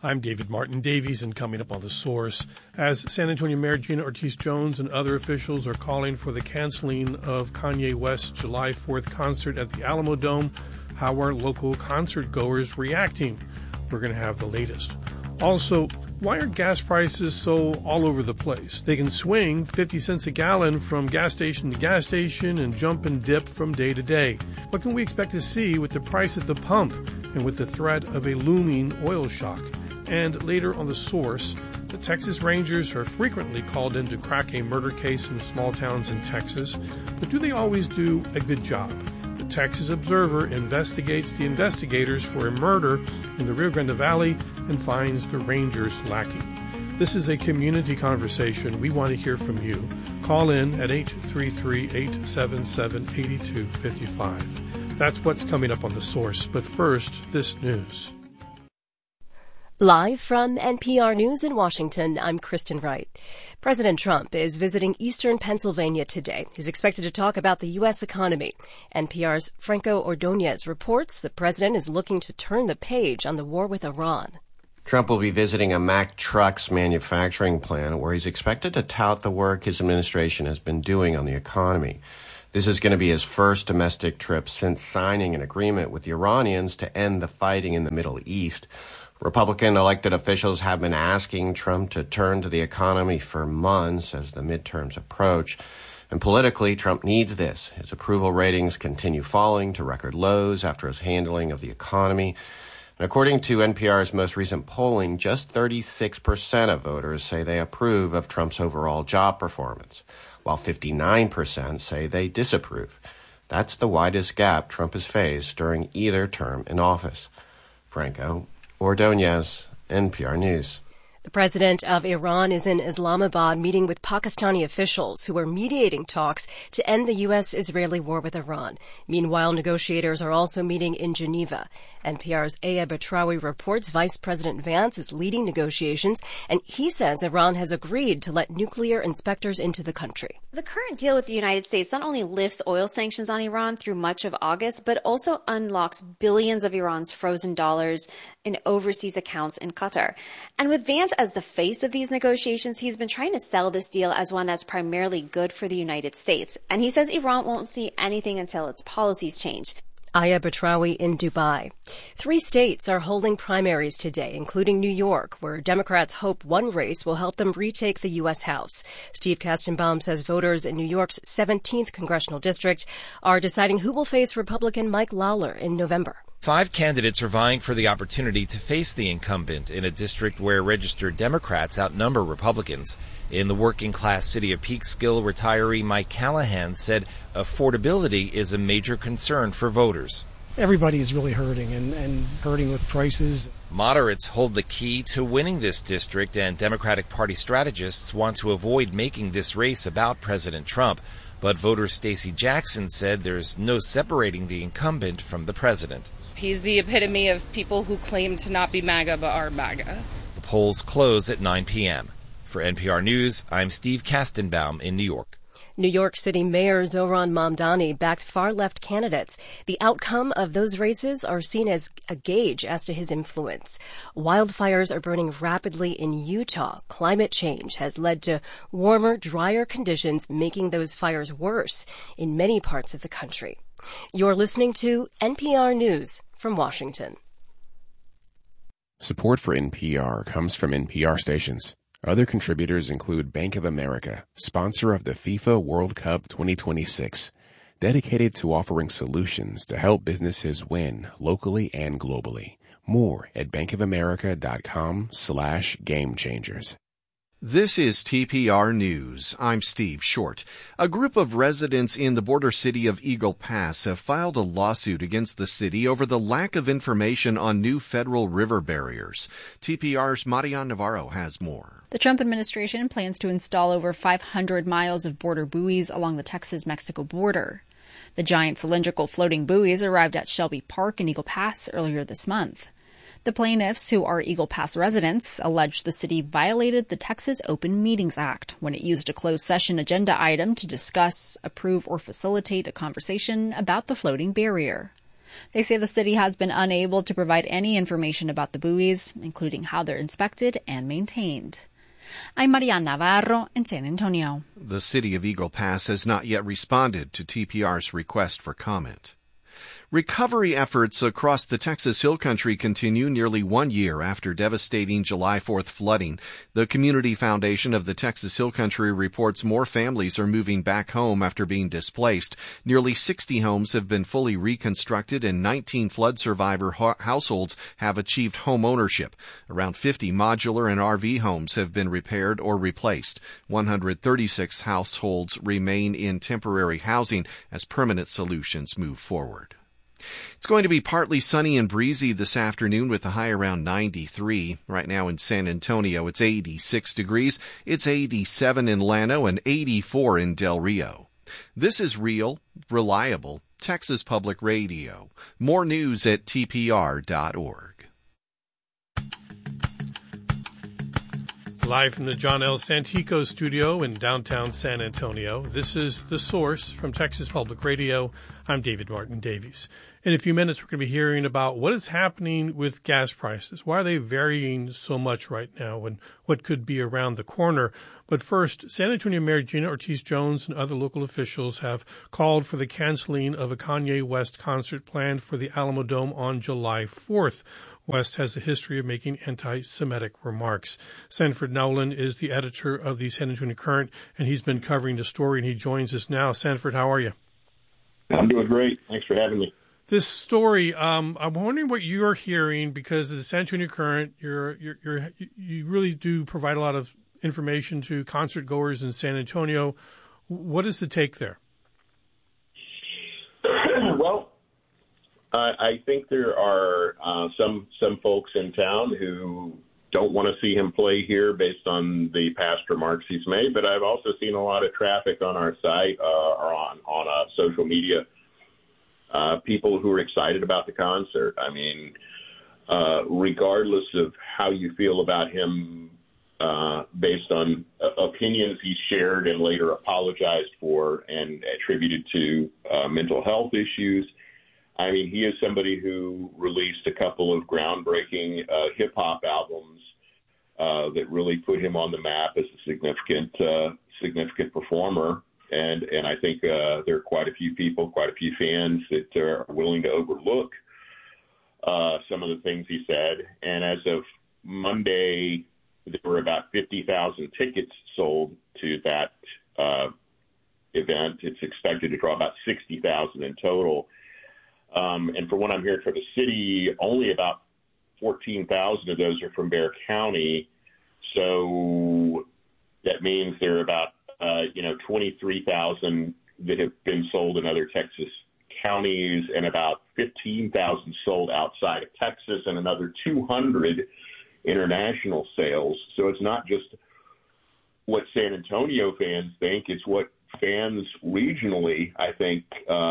I'm David Martin Davies, and coming up on The Source, as San Antonio Mayor Gina Ortiz-Jones and other officials are calling for the canceling of Kanye West's July 4th concert at the Alamo Dome, how are local concert goers reacting? We're going to have the latest. Also, why are gas prices so all over the place? They can swing 50 cents a gallon from gas station to gas station and jump and dip from day to day. What can we expect to see with the price at the pump and with the threat of a looming oil shock? And later on The Source, the Texas Rangers are frequently called in to crack a murder case in small towns in Texas, but do they always do a good job? The Texas Observer investigates the investigators for a murder in the Rio Grande Valley and finds the Rangers lacking. This is a community conversation. We want to hear from you. Call in at 833-877-8255. That's what's coming up on The Source. But first, this news. Live from NPR News in Washington, I'm Kristen Wright. President Trump is visiting eastern Pennsylvania today. He's expected to talk about the U.S. economy. NPR's Franco Ordonez reports the president is looking to turn the page on the war with Iran. Trump will be visiting a Mack Trucks manufacturing plant where he's expected to tout the work his administration has been doing on the economy. This is going to be his first domestic trip since signing an agreement with the Iranians to end the fighting in the Middle East. Republican elected officials have been asking Trump to turn to the economy for months as the midterms approach. And politically, Trump needs this. His approval ratings continue falling to record lows after his handling of the economy. And according to NPR's most recent polling, just 36% of voters say they approve of Trump's overall job performance, while 59% say they disapprove. That's the widest gap Trump has faced during either term in office. Franco Ordonez, NPR News. The president of Iran is in Islamabad meeting with Pakistani officials who are mediating talks to end the U.S.-Israeli war with Iran. Meanwhile, negotiators are also meeting in Geneva. NPR's Aya Batrawi reports Vice President Vance is leading negotiations, and he says Iran has agreed to let nuclear inspectors into the country. The current deal with the United States not only lifts oil sanctions on Iran through much of August, but also unlocks billions of Iran's frozen dollars in overseas accounts in Qatar. And with Vance as the face of these negotiations, he's been trying to sell this deal as one that's primarily good for the United States. And he says Iran won't see anything until its policies change. Aya Batrawi in Dubai. 3 states are holding primaries today, including New York, where Democrats hope one race will help them retake the U.S. House. Steve Kastenbaum says voters in New York's 17th congressional district are deciding who will face Republican Mike Lawler in November. 5 candidates are vying for the opportunity to face the incumbent in a district where registered Democrats outnumber Republicans. In the working-class city of Peekskill, retiree Mike Callahan said affordability is a major concern for voters. Everybody is really hurting and hurting with prices. Moderates hold the key to winning this district, and Democratic Party strategists want to avoid making this race about President Trump. But voter Stacey Jackson said there's no separating the incumbent from the president. He's the epitome of people who claim to not be MAGA but are MAGA. The polls close at 9 p.m. For NPR News, I'm Steve Kastenbaum in New York. New York City Mayor Zohran Mamdani backed far-left candidates. The outcome of those races are seen as a gauge as to his influence. Wildfires are burning rapidly in Utah. Climate change has led to warmer, drier conditions, making those fires worse in many parts of the country. You're listening to NPR News from Washington. Support for NPR comes from NPR stations. Other contributors include Bank of America, sponsor of the FIFA World Cup 2026, dedicated to offering solutions to help businesses win locally and globally. More at bankofamerica.com/gamechangers. This is TPR News. I'm Steve Short. A group of residents in the border city of Eagle Pass have filed a lawsuit against the city over the lack of information on new federal river barriers. TPR's Marian Navarro has more. The Trump administration plans to install over 500 miles of border buoys along the Texas-Mexico border. The giant cylindrical floating buoys arrived at Shelby Park in Eagle Pass earlier this month. The plaintiffs, who are Eagle Pass residents, allege the city violated the Texas Open Meetings Act when it used a closed session agenda item to discuss, approve, or facilitate a conversation about the floating barrier. They say the city has been unable to provide any information about the buoys, including how they're inspected and maintained. I'm Mariana Navarro in San Antonio. The city of Eagle Pass has not yet responded to TPR's request for comment. Recovery efforts across the Texas Hill Country continue nearly 1 year after devastating July 4th flooding. The Community Foundation of the Texas Hill Country reports more families are moving back home after being displaced. Nearly 60 homes have been fully reconstructed and 19 flood survivor households have achieved home ownership. Around 50 modular and RV homes have been repaired or replaced. 136 households remain in temporary housing as permanent solutions move forward. It's going to be partly sunny and breezy this afternoon with a high around 93. Right now in San Antonio, it's 86 degrees. It's 87 in Llano and 84 in Del Rio. This is real, reliable Texas Public Radio. More news at tpr.org. Live from the John L. Santico studio in downtown San Antonio, this is The Source from Texas Public Radio. I'm David Martin Davies. In a few minutes, we're going to be hearing about what is happening with gas prices. Why are they varying so much right now and what could be around the corner? But first, San Antonio Mayor Gina Ortiz-Jones and other local officials have called for the canceling of a Kanye West concert planned for the Alamodome on July 4th. West has a history of making anti-Semitic remarks. Sanford Nolan is the editor of the San Antonio Current, and he's been covering the story, and he joins us now. Sanford, how are you? I'm doing great. Thanks for having me. This story, I'm wondering what you're hearing, because the San Antonio Current, you really do provide a lot of information to concert goers in San Antonio. What is the take there? Well, I think there are some folks in town who don't want to see him play here based on the past remarks he's made, but I've also seen a lot of traffic on our site or on social media. People who are excited about the concert. I mean, regardless of how you feel about him based on opinions he shared and later apologized for and attributed to mental health issues. I mean, he is somebody who released a couple of groundbreaking hip-hop albums that really put him on the map as a significant performer. And I think there are quite a few people, quite a few fans that are willing to overlook some of the things he said. And as of Monday, there were about 50,000 tickets sold to that event. It's expected to draw about 60,000 in total. And from what I'm hearing from the city, only about 14,000 of those are from Bexar County. So that means there are about 23,000 that have been sold in other Texas counties and about 15,000 sold outside of Texas and another 200 international sales. So it's not just what San Antonio fans think, it's what fans regionally, I think,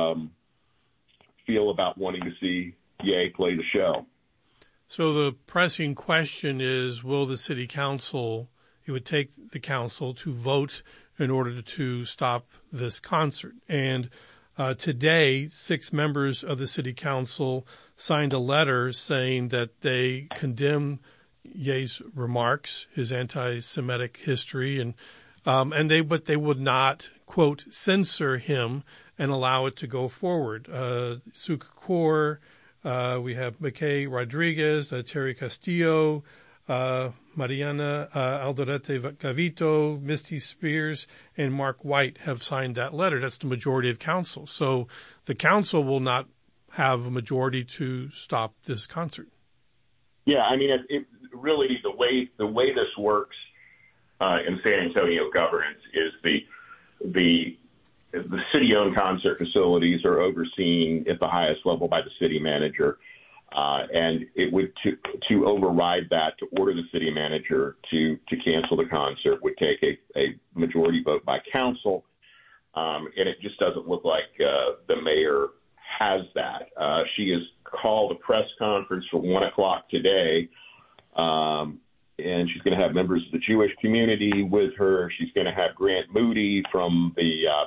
feel about wanting to see Ye play the show. So the pressing question is, will the city council, it would take the council to vote in order to stop this concert. And today, 6 members of the city council signed a letter saying that they condemn Ye's remarks, his anti-Semitic history, but they would not, quote, censor him and allow it to go forward. Suka Kaur, we have McKay Rodriguez, Terry Castillo, Mariana Alderete Gavito, Misty Spears, and Mark White have signed that letter. That's the majority of council. So the council will not have a majority to stop this concert. Yeah, I mean, it really the way this works in San Antonio governance is the city-owned concert facilities are overseen at the highest level by the city manager. And it would to override that, to order the city manager to cancel the concert would take a majority vote by council. And it just doesn't look like the mayor has that. She has called a press conference for 1:00 today. And she's going to have members of the Jewish community with her. She's going to have Grant Moody from the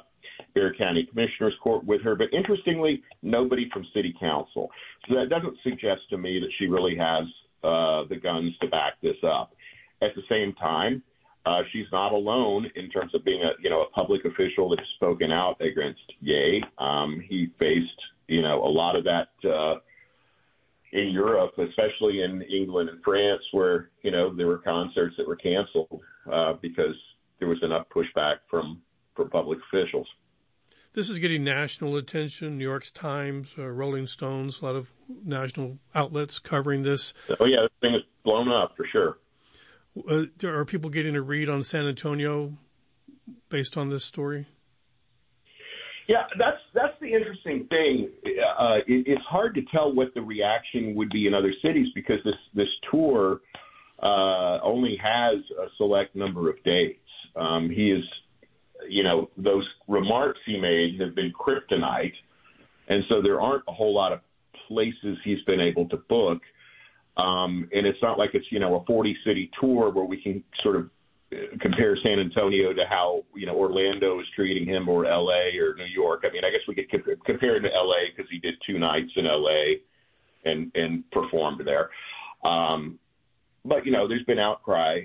Bexar County Commissioner's Court with her. But interestingly, nobody from City Council. So that doesn't suggest to me that she really has the guns to back this up. At the same time, she's not alone in terms of being a public official that has spoken out against Ye. He faced a lot of that in Europe, especially in England and France, where there were concerts that were canceled because there was enough pushback from public officials. This is getting national attention. New York Times, Rolling Stones, a lot of national outlets covering this. Oh yeah, this thing is blown up for sure. Are people getting a read on San Antonio based on this story? Yeah, that's the interesting thing. It's hard to tell what the reaction would be in other cities because this tour only has a select number of dates. He is, those remarks he made have been kryptonite, and so there aren't a whole lot of places he's been able to book. And it's not like it's, a 40-city tour where we can sort of compare San Antonio to how, Orlando is treating him or L.A. or New York. I mean, I guess we could compare him to L.A. because he did 2 nights in L.A. and performed there. But, there's been outcry,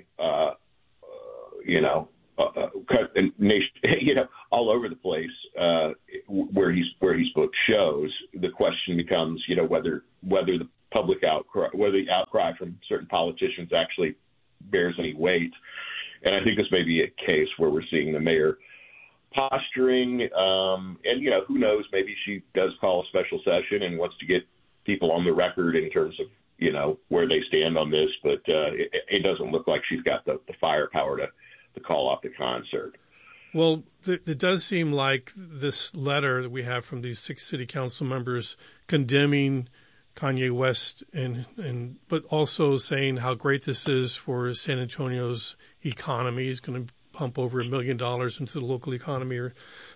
all over the place where he's booked shows. The question becomes, whether the public outcry, whether the outcry from certain politicians actually bears any weight. And I think this may be a case where we're seeing the mayor posturing, and, who knows, maybe she does call a special session and wants to get people on the record in terms of, where they stand on this. But it doesn't look like she's got the firepower to call off the concert. Well, it does seem like this letter that we have from these 6 city council members condemning Kanye West but also saying how great this is for San Antonio's economy. He's going to pump over $1 million into the local economy or